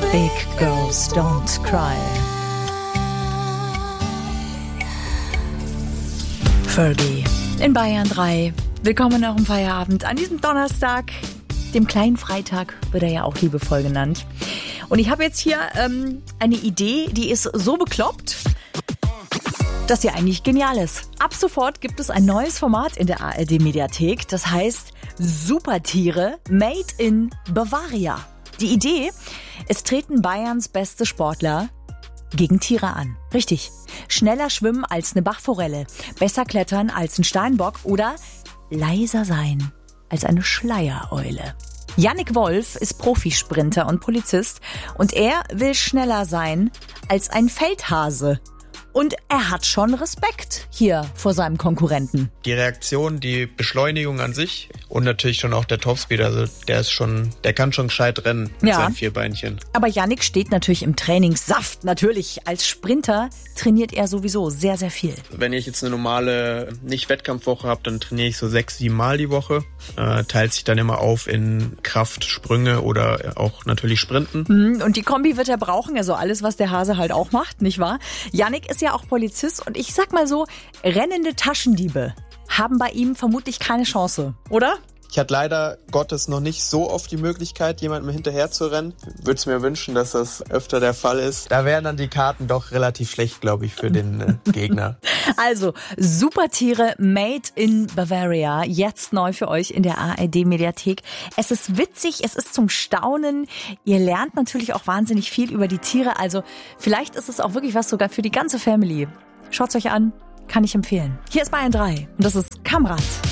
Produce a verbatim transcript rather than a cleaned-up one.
Big Girls Don't Cry. Fergie in Bayern drei. Willkommen in eurem Feierabend an diesem Donnerstag, dem kleinen Freitag, wird er ja auch liebevoll genannt. Und ich habe jetzt hier ähm, eine Idee, die ist so bekloppt, dass sie eigentlich genial ist. Ab sofort gibt es ein neues Format in der A R D-Mediathek, das heißt Supertiere Made in Bavaria. Die Idee, es treten Bayerns beste Sportler gegen Tiere an. Richtig. Schneller schwimmen als eine Bachforelle, besser klettern als ein Steinbock oder leiser sein als eine Schleiereule. Yannick Wolf ist Profisprinter und Polizist und er will schneller sein als ein Feldhase. Und er hat schon Respekt hier vor seinem Konkurrenten. Die Reaktion, die Beschleunigung an sich und natürlich schon auch der Topspeed, also der ist schon, der kann schon gescheit rennen mit ja. seinen vier Beinchen. Aber Yannick steht natürlich im Trainingssaft. Natürlich, als Sprinter trainiert er sowieso sehr, sehr viel. Wenn ich jetzt eine normale Nicht-Wettkampfwoche habe, dann trainiere ich so sechs, sieben Mal die Woche. Äh, teilt sich dann immer auf in Kraft, Sprünge oder auch natürlich Sprinten. Und die Kombi wird er brauchen, also alles, was der Hase halt auch macht, nicht wahr? Yannick ist ja auch Polizist und ich sag mal so, rennende Taschendiebe haben bei ihm vermutlich keine Chance, oder? Ich hatte leider Gottes noch nicht so oft die Möglichkeit, jemandem hinterher zu rennen. Würde es mir wünschen, dass das öfter der Fall ist. Da wären dann die Karten doch relativ schlecht, glaube ich, für den äh, Gegner. Also, Supertiere Made in Bavaria, jetzt neu für euch in der A R D-Mediathek. Es ist witzig, es ist zum Staunen. Ihr lernt natürlich auch wahnsinnig viel über die Tiere. Also, vielleicht ist es auch wirklich was sogar für die ganze Family. Schaut's euch an, kann ich empfehlen. Hier ist Bayern drei und das ist Kamrat.